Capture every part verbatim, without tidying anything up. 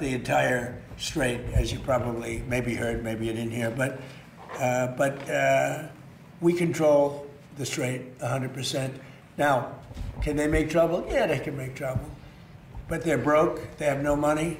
the entire strait, as you probably maybe heard, maybe you didn't hear, but uh, but uh, we control the strait one hundred percent. Now, can they make trouble? Yeah, they can make trouble. But they're broke. They have no money.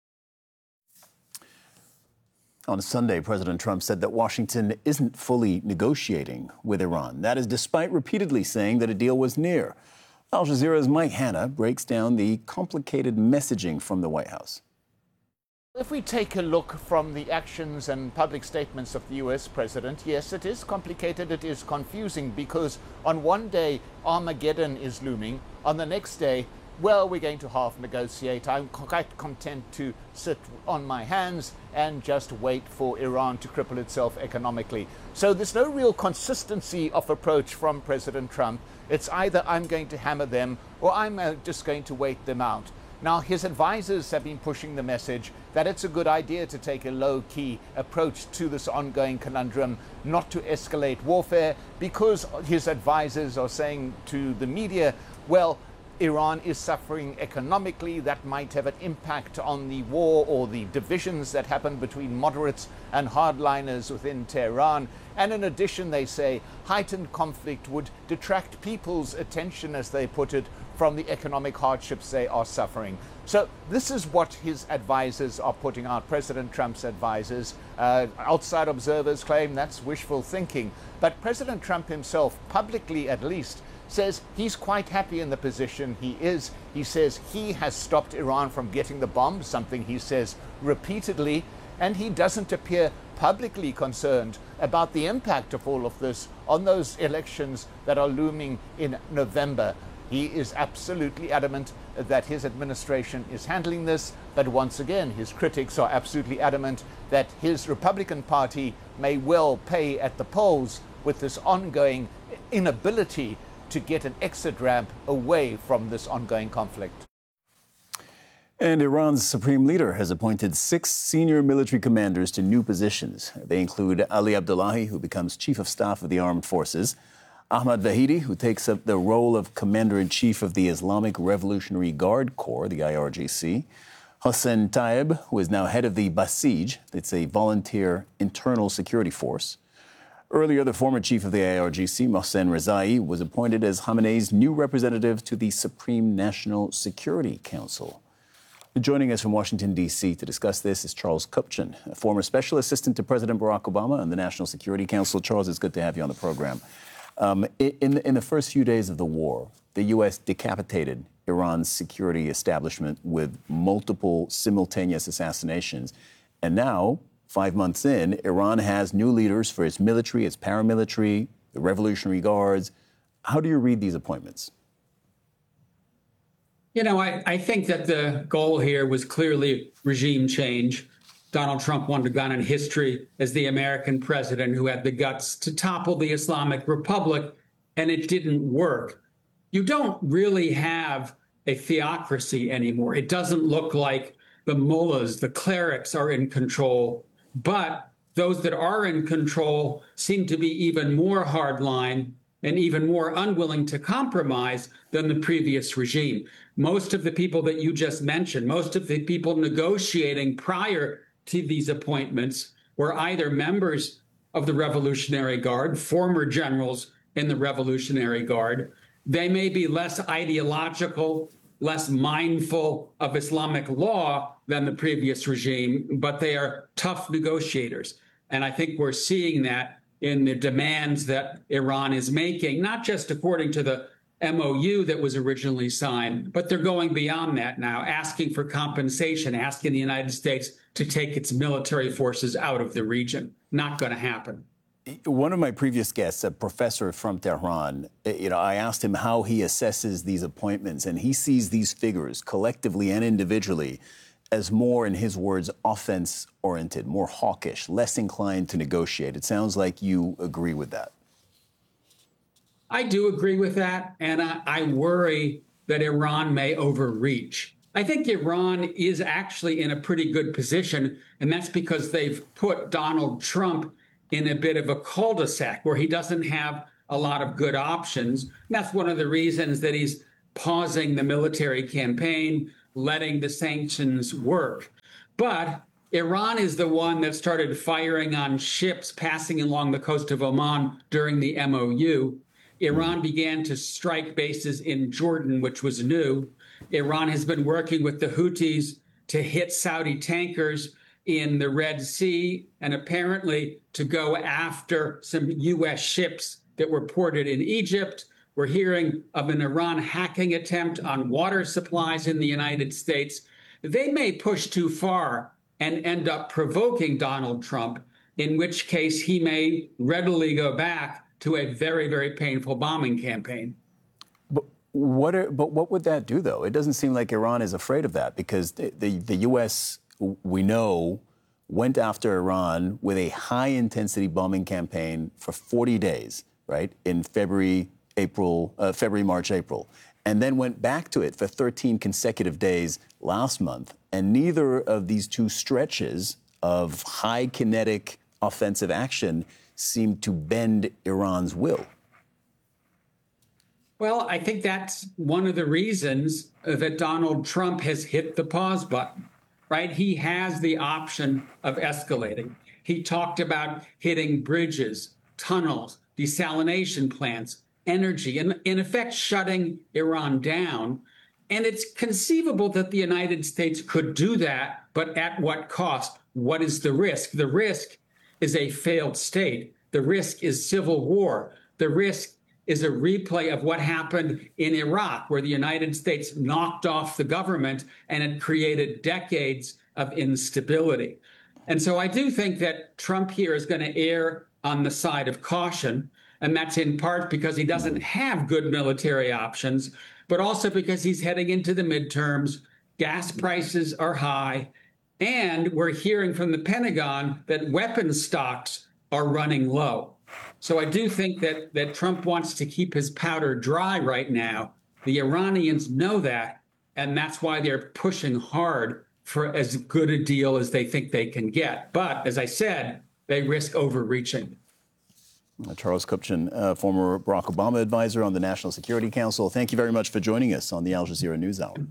On Sunday, President Trump said that Washington isn't fully negotiating with Iran. That is despite repeatedly saying that a deal was near. Al Jazeera's Mike Hanna breaks down the complicated messaging from the White House. If we take a look from the actions and public statements of the U S president, yes, it is complicated, it is confusing, because on one day Armageddon is looming, on the next day, well, we're going to half negotiate. I'm quite content to sit on my hands and just wait for Iran to cripple itself economically. So there's no real consistency of approach from President Trump. It's either I'm going to hammer them or I'm uh, just going to wait them out. Now, his advisors have been pushing the message that it's a good idea to take a low-key approach to this ongoing conundrum, not to escalate warfare, because his advisors are saying to the media, well, Iran is suffering economically. That might have an impact on the war or the divisions that happen between moderates and hardliners within Tehran. And in addition, they say heightened conflict would detract people's attention, as they put it, from the economic hardships they are suffering. So this is what his advisors are putting out, President Trump's advisors. Uh, outside observers claim that's wishful thinking. But President Trump himself, publicly at least, says he's quite happy in the position he is. He says he has stopped Iran from getting the bomb, something he says repeatedly, and he doesn't appear publicly concerned about the impact of all of this on those elections that are looming in November. He is absolutely adamant that his administration is handling this, but once again, his critics are absolutely adamant that his Republican Party may well pay at the polls with this ongoing inability to get an exit ramp away from this ongoing conflict. And Iran's supreme leader has appointed six senior military commanders to new positions. They include Ali Abdullahi, who becomes chief of staff of the armed forces, Ahmad Vahidi, who takes up the role of commander-in-chief of the Islamic Revolutionary Guard Corps, the I R G C, Hossein Taeb, who is now head of the Basij, it's a volunteer internal security force. Earlier, the former chief of the I R G C, Mohsen Rezai, was appointed as Khamenei's new representative to the Supreme National Security Council. Joining us from Washington, D C to discuss this is Charles Kupchan, a former special assistant to President Barack Obama and the National Security Council. Charles, it's good to have you on the program. Um, in, in the first few days of the war, the U S decapitated Iran's security establishment with multiple simultaneous assassinations. And now, five months in, Iran has new leaders for its military, its paramilitary, the Revolutionary Guards. How do you read these appointments? You know, I, I think that the goal here was clearly regime change. Donald Trump wanted to go down in history as the American president who had the guts to topple the Islamic Republic, and it didn't work. You don't really have a theocracy anymore. It doesn't look like the mullahs, the clerics are in control, but those that are in control seem to be even more hardline and even more unwilling to compromise than the previous regime. Most of the people that you just mentioned, most of the people negotiating prior to these appointments were either members of the Revolutionary Guard, former generals in the Revolutionary Guard. They may be less ideological, less mindful of Islamic law than the previous regime, but they are tough negotiators. And I think we're seeing that in the demands that Iran is making, not just according to the M O U that was originally signed, but they're going beyond that now, asking for compensation, asking the United States to take its military forces out of the region. Not going to happen. One of my previous guests, a professor from Tehran, you know, I asked him how he assesses these appointments, and he sees these figures collectively and individually as more, in his words, offense-oriented, more hawkish, less inclined to negotiate. It sounds like you agree with that. I do agree with that, and I, I worry that Iran may overreach. I think Iran is actually in a pretty good position, and that's because they've put Donald Trump in a bit of a cul-de-sac where he doesn't have a lot of good options. And that's one of the reasons that he's pausing the military campaign, letting the sanctions work. But Iran is the one that started firing on ships passing along the coast of Oman during the M O U. Iran began to strike bases in Jordan, which was new. Iran has been working with the Houthis to hit Saudi tankers in the Red Sea and apparently to go after some U S ships that were ported in Egypt. We're hearing of an Iran hacking attempt on water supplies in the United States. They may push too far and end up provoking Donald Trump, in which case he may readily go back to a very, very painful bombing campaign. But what, are, but what would that do, though? It doesn't seem like Iran is afraid of that, because the, the, the U S, we know, went after Iran with a high-intensity bombing campaign for forty days, right, in February, April, uh, February, March, April, and then went back to it for thirteen consecutive days last month. And neither of these two stretches of high kinetic offensive action seemed to bend Iran's will. Well, I think that's one of the reasons that Donald Trump has hit the pause button, right? He has the option of escalating. He talked about hitting bridges, tunnels, desalination plants, energy, and in effect shutting Iran down. And it's conceivable that the United States could do that, but at what cost? What is the risk? The risk is a failed state. The risk is civil war. The risk is a replay of what happened in Iraq, where the United States knocked off the government and it created decades of instability. And so I do think that Trump here is going to err on the side of caution. And that's in part because he doesn't have good military options, but also because he's heading into the midterms. Gas prices are high. And we're hearing from the Pentagon that weapons stocks are running low. So I do think that, that Trump wants to keep his powder dry right now. The Iranians know that, and that's why they're pushing hard for as good a deal as they think they can get. But as I said, they risk overreaching. Charles Kupchan, uh, former Barack Obama advisor on the National Security Council, thank you very much for joining us on the Al Jazeera NewsHour.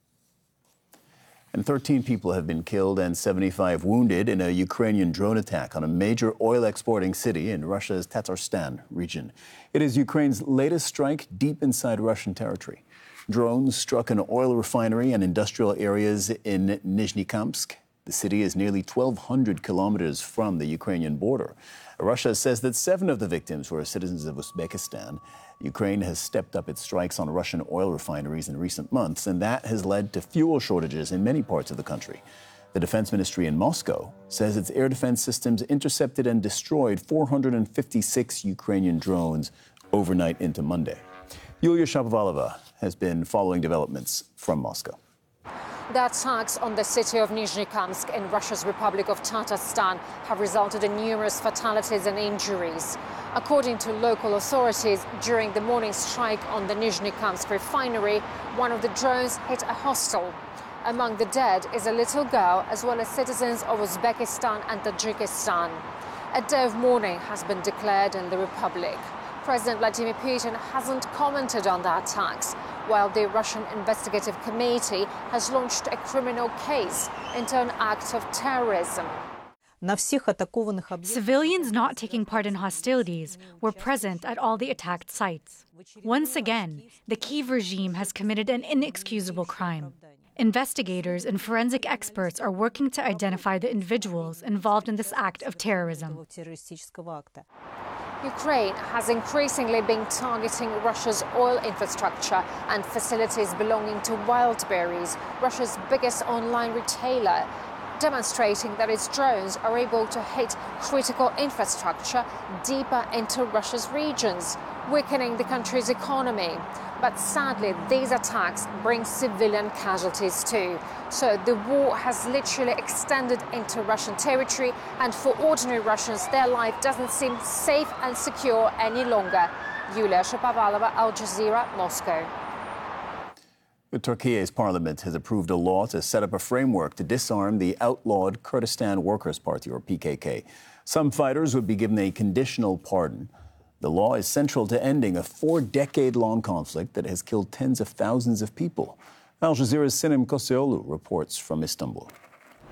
And thirteen people have been killed and seventy-five wounded in a Ukrainian drone attack on a major oil exporting city in Russia's Tatarstan region. It is Ukraine's latest strike deep inside Russian territory. Drones struck an oil refinery and industrial areas in Nizhny-Kamsk. The city is nearly twelve hundred kilometers from the Ukrainian border. Russia says that seven of the victims were citizens of Uzbekistan. Ukraine has stepped up its strikes on Russian oil refineries in recent months, and that has led to fuel shortages in many parts of the country. The defense ministry in Moscow says its air defense systems intercepted and destroyed four hundred fifty-six Ukrainian drones overnight into Monday. Yulia Shapovalova has been following developments from Moscow. The attacks on the city of Nizhny-Kamsk in Russia's Republic of Tatarstan have resulted in numerous fatalities and injuries. According to local authorities, during the morning strike on the Nizhny-Kamsk refinery, one of the drones hit a hostel. Among the dead is a little girl, as well as citizens of Uzbekistan and Tajikistan. A day of mourning has been declared in the Republic. President Vladimir Putin hasn't commented on the attacks, while the Russian Investigative Committee has launched a criminal case into an act of terrorism. Civilians not taking part in hostilities were present at all the attacked sites. Once again, the Kyiv regime has committed an inexcusable crime. Investigators and forensic experts are working to identify the individuals involved in this act of terrorism. Ukraine has increasingly been targeting Russia's oil infrastructure and facilities belonging to Wildberries, Russia's biggest online retailer, demonstrating that its drones are able to hit critical infrastructure deeper into Russia's regions, weakening the country's economy. But sadly, these attacks bring civilian casualties too. So the war has literally extended into Russian territory, and for ordinary Russians, their life doesn't seem safe and secure any longer. Yulia Shapovalova, Al Jazeera, Moscow. Turkey's parliament has approved a law to set up a framework to disarm the outlawed Kurdistan Workers' Party, or P K K. Some fighters would be given a conditional pardon. The law is central to ending a four-decade-long conflict that has killed tens of thousands of people. Al Jazeera's Sinem Koseolu reports from Istanbul.